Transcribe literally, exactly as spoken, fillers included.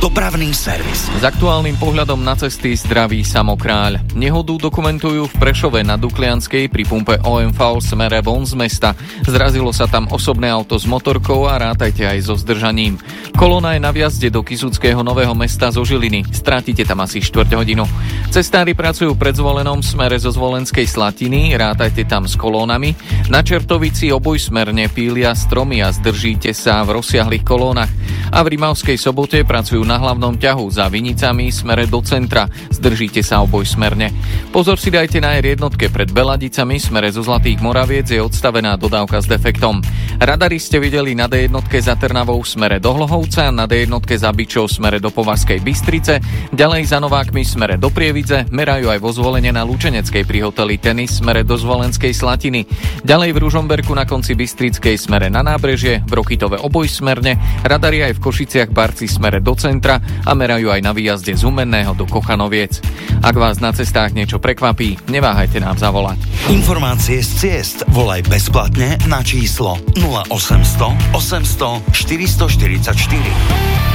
Dopravný servis. S aktuálnym pohľadom na cesty zdraví Samokráľ. Nehodu dokumentujú v Prešove na Duklianskej pri pumpe ó em vé v smere von z mesta. Zrazilo sa tam osobné auto s motorkou a rátajte aj so zdržaním. Kolóna je na vjazde do Kysuckého Nového Mesta zo Žiliny. Strátite tam asi štvrť hodinu. Cestári pracujú v predzvolenom smere zo Zvolenskej Slatiny. Rátajte tam s kolónami. Na Čertovici obojsmerne pília stromy a zdržíte sa v rozsiahlych kolónach. A v Rimavskej Sobote pracujú na hlavnom ťahu za Vinicami smere do centra. Zdržíte sa obojsmerne. Pozor si dajte na er jednotke pred Beladicami smere zo Zlatých Moraviec je odstavená dodávka s defektom. Radari ste videli na dé jednotke za Trnavou smere do Hlohovca, na dé jednotke za Byčov smere do Považskej Bystrice, ďalej za Novákmi smere do Prievidze, merajú aj vo Zvolene na Lučeneckej pri hoteli Tenis smere do Zvolenskej Slatiny. Ďalej v Ružomberku na konci Bystrickej smere na Nábrežie, v Rokytove obojsmerne, radari aj v Košiciach Barci smere do centra a merajú aj na výjazde z Humenného do Kochanoviec. Ak vás na cestách niečo prekvapí, neváhajte nám zavolať. Informácie z ciest volaj bezplatne na číslo nula osemsto osemsto štyristoštyridsaťštyri.